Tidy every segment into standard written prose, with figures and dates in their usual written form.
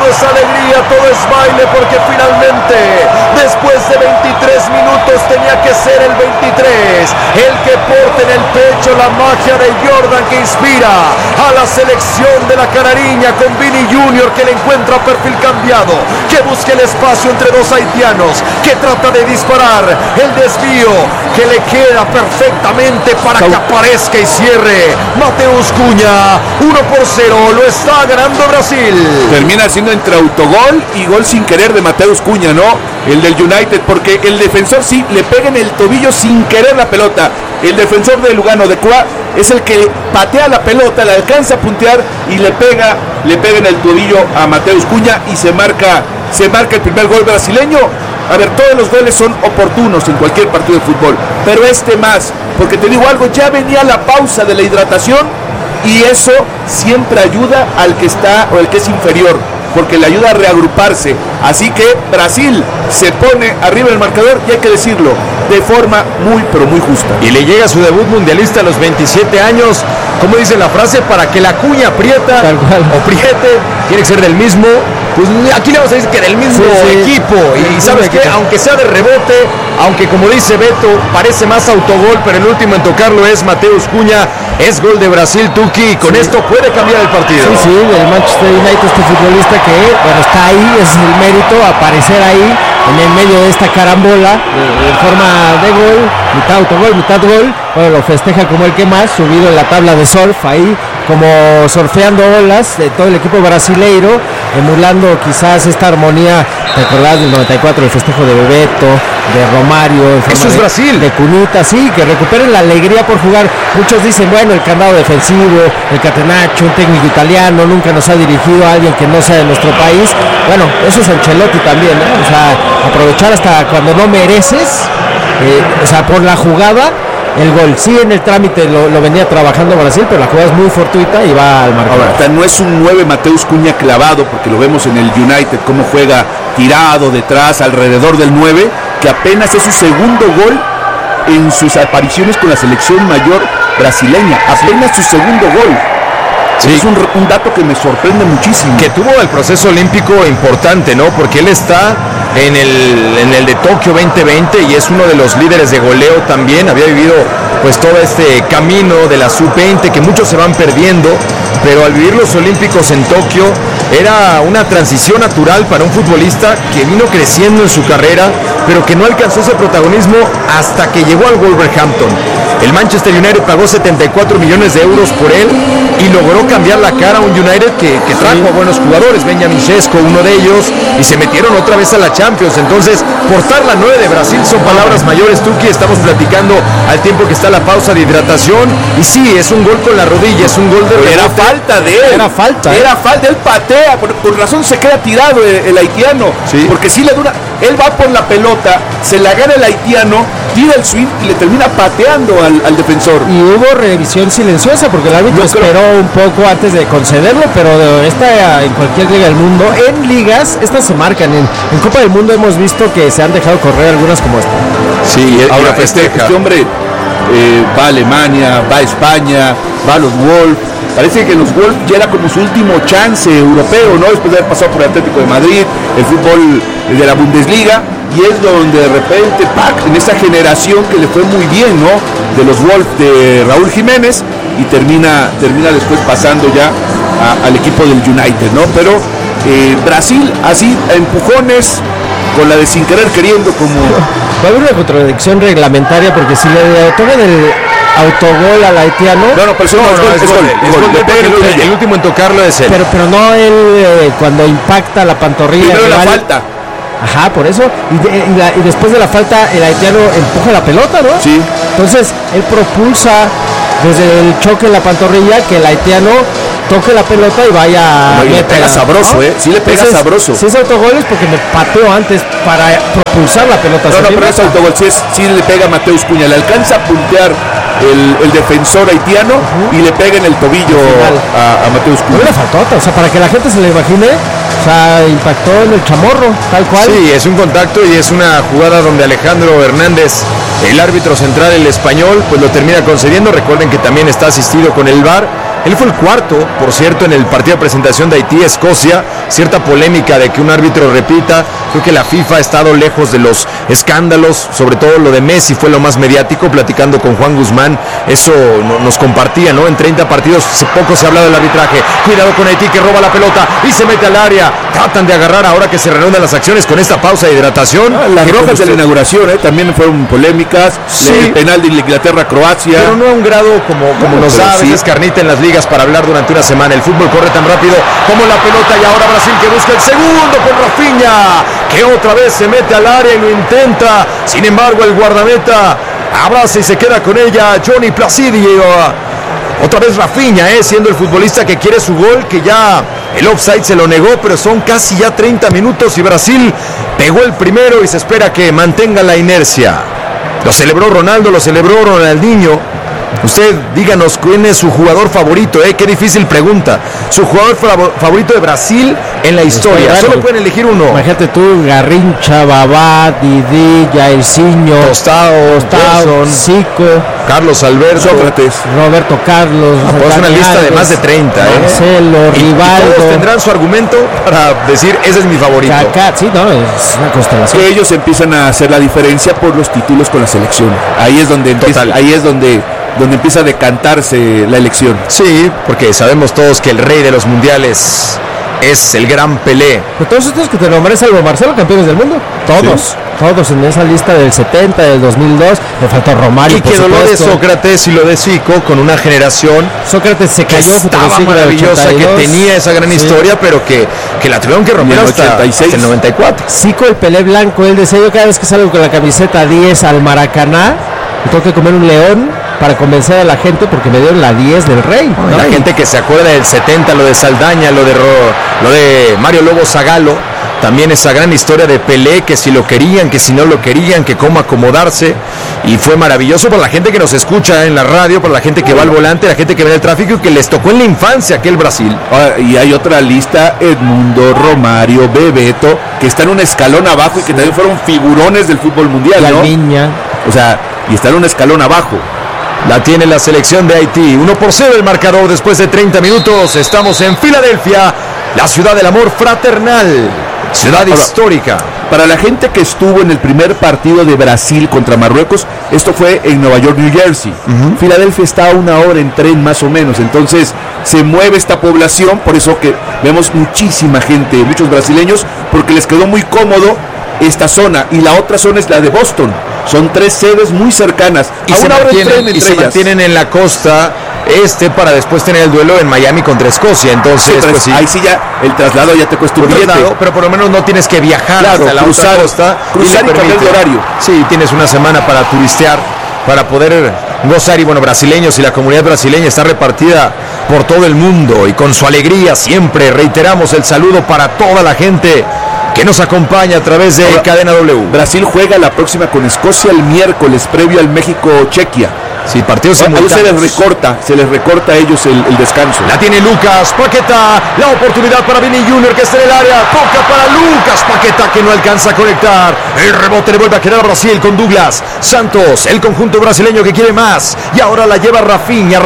todo es alegría, todo es baile, porque finalmente, después de 23 minutos, tenía que ser el 23, el que porte en el pecho la magia de Jordan que inspira a la selección de la Canariña, con Vini Junior que le encuentra perfil cambiado, que busca el espacio entre dos haitianos, que trata de disparar, el desvío que le queda perfectamente para que aparezca y cierre Mateus Cunha. 1-0, lo está ganando Brasil. Termina siendo entre autogol y gol sin querer de Mateus Cunha, ¿no? El del United, porque el defensor sí le pega en el tobillo sin querer la pelota. El defensor de Lugano, de Cuá, es el que patea la pelota, la alcanza a puntear y le pega en el tobillo a Mateus Cunha y se marca el primer gol brasileño. A ver, todos los goles son oportunos en cualquier partido de fútbol, pero este más, porque te digo algo, ya venía la pausa de la hidratación y eso siempre ayuda al que está o el que es inferior, porque le ayuda a reagruparse. Así que Brasil se pone arriba del marcador, y hay que decirlo, de forma muy pero muy justa. Y le llega su debut mundialista a los 27 años, como dice la frase, para que la cuña aprieta o priete, tiene que ser del mismo, pues aquí le vamos a decir que del mismo equipo. Y sabes qué, aunque sea de rebote, aunque como dice Beto, parece más autogol, pero el último en tocarlo es Mateus Cunha. Es gol de Brasil, Tuki, y con esto puede cambiar el partido. Sí, el Manchester United, este futbolista que, bueno, está ahí, es el mérito, aparecer ahí en el medio de esta carambola, en forma de gol, mitad autogol, mitad gol. Bueno, lo festeja como el que más, subido en la tabla de surf, ahí como surfeando olas de todo el equipo brasileiro, emulando quizás esta armonía. ¿Te acordás del 94, el festejo de Bebeto, de Romario? Eso es Brasil. De Cunita, sí, que recuperen la alegría por jugar. Muchos dicen, bueno, el candado defensivo, el catenaccio, un técnico italiano, nunca nos ha dirigido a alguien que no sea de nuestro país. Bueno, eso es Ancelotti también, ¿no? O sea, aprovechar hasta cuando no mereces, o sea, por la jugada, el gol. Sí, en el trámite lo venía trabajando Brasil, pero la jugada es muy fortuita y va al marcador. Ahora, no es un 9 Mateus Cunha clavado, porque lo vemos en el United, cómo juega tirado detrás, alrededor del 9, que apenas es su segundo gol en sus apariciones con la selección mayor brasileña. Apenas su segundo gol. Sí. Es un dato que me sorprende muchísimo. Que tuvo el proceso olímpico importante, ¿no? Porque él está en el de Tokio 2020 y es uno de los líderes de goleo también. Había vivido pues todo este camino de la sub-20 que muchos se van perdiendo, pero al vivir los olímpicos en Tokio era una transición natural para un futbolista que vino creciendo en su carrera, pero que no alcanzó ese protagonismo hasta que llegó al Wolverhampton. El Manchester United pagó 74 millones de euros por él y logró cambiar la cara a un United que trajo a buenos jugadores, Benjamin Sesko, uno de ellos, y se metieron otra vez a la Champions. Entonces, portar la 9 de Brasil son palabras mayores, Tuki. Estamos platicando al tiempo que está la pausa de hidratación, y sí, es un gol con la rodilla, es un gol de rebote. Era falta de él. Era falta, él patea, por razón se queda tirado el haitiano, sí. Porque sí le dura, él va por la pelota, se la gana el haitiano, tira el swing y le termina pateando al defensor. Y hubo revisión silenciosa porque el árbitro esperó un poco antes de concederlo, pero esta en cualquier liga del mundo, en ligas, estas se marcan. En Copa del Mundo hemos visto que se han dejado correr algunas como esta. Sí, ahora este hombre va a Alemania, va a España, va a los Wolves. Parece que los Wolves ya era como su último chance europeo, ¿no? Después de haber pasado por el Atlético de Madrid, el fútbol de la Bundesliga, y es donde de repente, en esa generación que le fue muy bien, ¿no? De los Wolves de Raúl Jiménez, y termina después pasando ya al equipo del United, ¿no? Pero Brasil, así, a empujones, con la de sin querer queriendo, como... Va a haber una contradicción reglamentaria, porque si le otorgan el autogol al haitiano... No, pero eso no es el último en tocarlo es él. Pero no él cuando impacta la pantorrilla. Primero la falta. Ajá, por eso. Y después de la falta, el haitiano empuja la pelota, ¿no? Sí. Entonces, él propulsa desde el choque en la pantorrilla que el haitiano toque la pelota y vaya... Y le pega sabroso, ¿no? Sí le pega sabroso. Si es autogol es porque me pateó antes para propulsar la pelota. No, pero es autogol. Sí le pega a Mateus Cunha. Le alcanza a puntear el defensor haitiano y le pega en el tobillo a Mateus Cunha. Una faltota, o sea, para que la gente se lo imagine, o sea, impactó en el chamorro, tal cual. Sí, es un contacto y es una jugada donde Alejandro Hernández, el árbitro central, el español, pues lo termina concediendo. Recuerden que también está asistido con el VAR. Él fue el cuarto, por cierto, en el partido de presentación de Haití-Escocia. Cierta polémica de que un árbitro repita. Creo que la FIFA ha estado lejos de los escándalos, sobre todo lo de Messi fue lo más mediático. Platicando con Juan Guzmán, eso nos compartía, ¿no? En 30 partidos poco se ha hablado del arbitraje. Cuidado con Haití, que roba la pelota y se mete al área. Tratan de agarrar ahora que se reanudan las acciones con esta pausa de hidratación. Las rojas de la inauguración también fueron polémicas. Sí. El penal de Inglaterra-Croacia. Pero no a un grado como nos da a veces carnita en las ligas para hablar durante una semana. El fútbol corre tan rápido como la pelota, y ahora Brasil que busca el segundo con Rafinha, que otra vez se mete al área y lo intenta. Sin embargo, el guardameta abraza y se queda con ella. Johnny Placidio. Otra vez Rafinha, siendo el futbolista que quiere su gol, que ya el offside se lo negó, pero son casi ya 30 minutos y Brasil pegó el primero y se espera que mantenga la inercia. Lo celebró Ronaldo, lo celebró Ronaldinho. Usted díganos quién es su jugador favorito, qué difícil pregunta. Su jugador favorito de Brasil en la historia. Solo pueden elegir uno. Imagínate tú, Garrincha, Babá, Didi, Jairzinho, Tostado, Zico, Carlos Alberto, Sócrates, Roberto Carlos. Es una lista de más de 30. Marcelo, Rivaldo. Y todos tendrán su argumento para decir, ese es mi favorito. Kaká, sí, no, es una constelación. Que ellos empiezan a hacer la diferencia por los títulos con la selección. Ahí es donde empieza a decantarse la elección. Sí, porque sabemos todos que el rey de los mundiales es el gran Pelé. Pero todos estos que te nombré, salvo Marcelo, campeones del mundo. Todos en esa lista del 70, del 2002. Le faltó Romario, y quedó lo de Sócrates y lo de Zico con una generación. Sócrates se cayó, estaba maravillosa, que tenía esa gran historia, pero que la tuvieron que romper hasta el 94. Zico, el Pelé blanco, él decía: yo cada vez que salgo con la camiseta 10 al Maracaná, me tengo que comer un león para convencer a la gente, porque me dieron la 10 del rey, ¿no? La gente que se acuerda del 70, lo de Saldaña, lo de Mario Lobo Zagalo, también esa gran historia de Pelé, que si lo querían, que si no lo querían, que cómo acomodarse, y fue maravilloso para la gente que nos escucha en la radio, para la gente que va al volante, la gente que ve el tráfico y que les tocó en la infancia aquel Brasil. Y hay otra lista: Edmundo, Romario, Bebeto, que están un escalón abajo y que también fueron figurones del fútbol mundial, la ¿no? niña. O sea, y están un escalón abajo. La tiene la selección de Haití. 1-0 el marcador después de 30 minutos. Estamos en Filadelfia, la ciudad del amor fraternal, ciudad histórica. Para la gente que estuvo en el primer partido de Brasil contra Marruecos, esto fue en Nueva York, New Jersey. Filadelfia está a 1 hora en tren más o menos, entonces se mueve esta población, por eso que vemos muchísima gente, muchos brasileños, porque les quedó muy cómodo esta zona, y la otra zona es la de Boston. Son 3 sedes muy cercanas, y a 1 hora en tren entre se ellas. mantienen en la costa para después tener el duelo en Miami contra Escocia. Entonces, sí, ahí sí ya el traslado ya te cuesta un billete, pero por lo menos no tienes que viajar hasta la otra costa, cruzar y cambiar de horario. Sí, tienes una semana para turistear, para poder gozar. Y bueno, brasileños, y la comunidad brasileña está repartida por todo el mundo, y con su alegría siempre reiteramos el saludo para toda la gente que nos acompaña a través de Cadena W. Brasil juega la próxima con Escocia el miércoles, previo al México-Chequia. Sí, partidos simultáneos. Se les recorta a ellos el descanso. La tiene Lucas Paquetá, la oportunidad para Vini Junior, que está en el área, toca para Lucas Paquetá, que no alcanza a conectar. El rebote le vuelve a quedar a Brasil con Douglas Santos, el conjunto brasileño que quiere más, y ahora la lleva Rafinha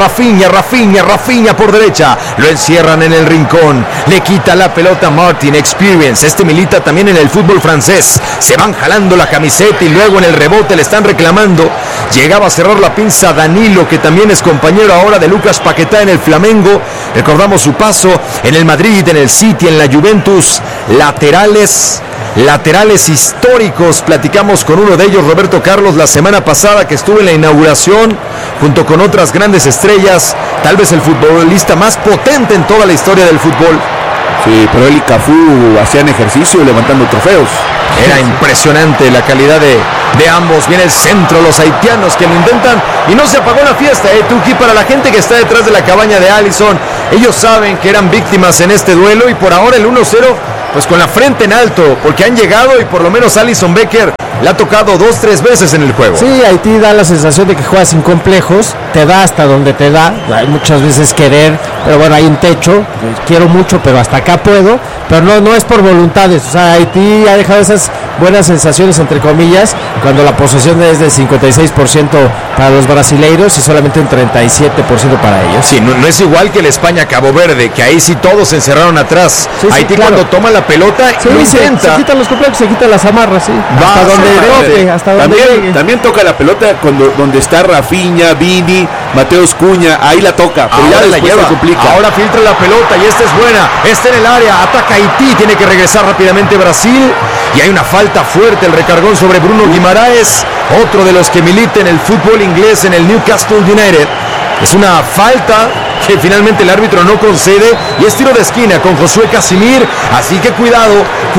por derecha, lo encierran en el rincón, le quita la pelota Martin Experience, milita también en el fútbol francés, se van jalando la camiseta y luego en el rebote le están reclamando. Llegaba a cerrar la pinza Danilo, que también es compañero ahora de Lucas Paquetá en el Flamengo. Recordamos su paso en el Madrid, en el City, en la Juventus. Laterales históricos. Platicamos con uno de ellos, Roberto Carlos, la semana pasada, que estuvo en la inauguración junto con otras grandes estrellas, tal vez el futbolista más potente en toda la historia del fútbol. Sí, pero él y Cafú hacían ejercicio levantando trofeos. Era impresionante la calidad de ambos. Viene el centro, los haitianos que lo intentan y no se apagó la fiesta, Tuki, para la gente que está detrás de la cabaña de Alisson. Ellos saben que eran víctimas en este duelo, y por ahora el 1-0 pues con la frente en alto, porque han llegado y por lo menos Alisson Becker le ha tocado 2-3 veces en el juego. Sí, Haití da la sensación de que juega sin complejos, te da hasta donde te da. Hay muchas veces querer, pero bueno, hay un techo, quiero mucho, pero hasta acá puedo, pero no es por voluntades. O sea, Haití ha dejado esas buenas sensaciones entre comillas, cuando la posesión es de 56% para los brasileiros y solamente un 37% para ellos. Sí, no es igual que el España-Cabo Verde, que ahí sí todos se encerraron atrás. Sí, Haití claro. cuando toma la pelota lo intenta. Se quitan los complejos, se quitan las amarras, sí. Va hasta donde toque, hasta donde llegue. También toca la pelota donde está Rafinha, Vini, Mateus Cunha, ahí la toca, pero Ahora ya la después lleva, se complica. ahora filtra la pelota y esta es buena, está en el área, ataca Haití, tiene que regresar rápidamente Brasil y hay una falta fuerte, el recargón sobre Bruno Guimaraes, otro de los que milita en el fútbol inglés en el Newcastle United. Es una falta que finalmente el árbitro no concede y es tiro de esquina con Josué Casimir, así que cuidado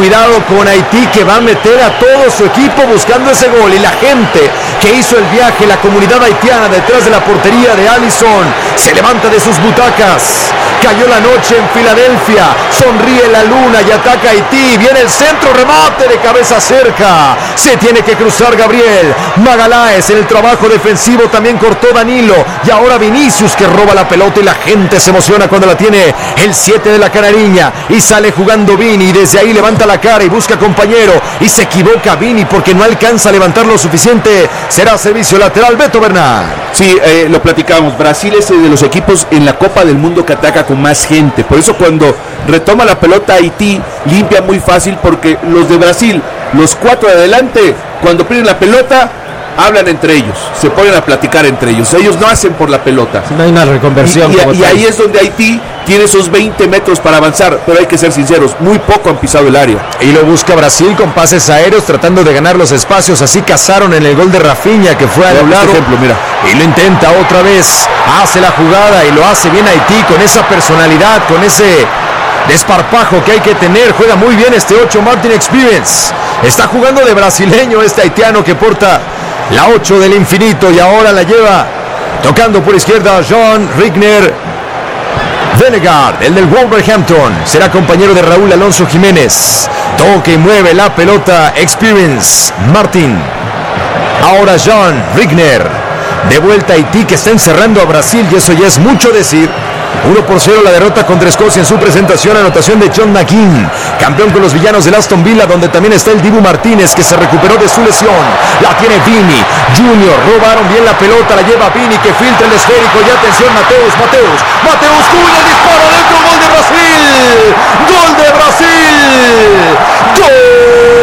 con Haití, que va a meter a todo su equipo buscando ese gol, y la gente que hizo el viaje, la comunidad haitiana detrás de la portería de Alisson, se levanta de sus butacas. Cayó la noche en Filadelfia, sonríe la luna y ataca Haití, viene el centro, remate de cabeza cerca, se tiene que cruzar Gabriel Magaláes, en el trabajo defensivo también cortó Danilo, y ahora Vinicius, que roba la pelota y la gente se emociona cuando la tiene el 7 de la Canariña, y sale jugando Vini, y desde ahí levanta la cara y busca compañero, y se equivoca Vini porque no alcanza a levantar lo suficiente, será servicio lateral. Beto Bernal. Sí, lo platicamos. Brasil es de los equipos en la Copa del Mundo que ataca con más gente. Por eso cuando retoma la pelota Haití, limpia muy fácil, porque los de Brasil, los 4 de adelante, cuando pierden la pelota, hablan entre ellos, se ponen a platicar entre ellos. Ellos no hacen por la pelota. No hay una reconversión. Y ahí es donde Haití tiene esos 20 metros para avanzar, pero hay que ser sinceros, muy poco han pisado el área. Y lo busca Brasil con pases aéreos, tratando de ganar los espacios. Así cazaron en el gol de Rafinha, que fue anulado. Este ejemplo, mira. Y lo intenta otra vez, hace la jugada y lo hace bien Haití, con esa personalidad, con ese desparpajo que hay que tener. Juega muy bien este 8 Martin Experience. Está jugando de brasileño este haitiano que porta la 8 del infinito, y ahora la lleva tocando por izquierda John Rigner Venegaard, el del Wolverhampton, será compañero de Raúl Alonso Jiménez. Toca y mueve la pelota Experience Martin. Ahora John Rigner, de vuelta a Haití, que está encerrando a Brasil, y eso ya es mucho decir. 1-0 la derrota contra Escocia en su presentación. Anotación de John McGinn, campeón con los villanos del Aston Villa, donde también está el Dibu Martínez, que se recuperó de su lesión. La tiene Vini Junior, robaron bien la pelota, la lleva Vini, que filtra el esférico, y atención Mateus Cunha, el disparo dentro, gol de Brasil, gol de Brasil, gol.